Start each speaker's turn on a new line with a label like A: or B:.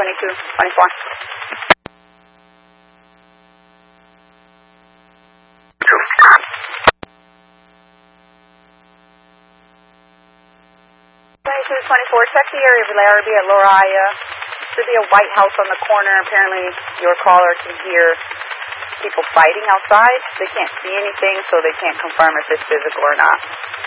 A: 2224. Check the area of Larrabee at Loraya. Should be a white house on the corner. Apparently your caller can hear people fighting outside. They can't see anything, so they can't confirm if it's physical or not.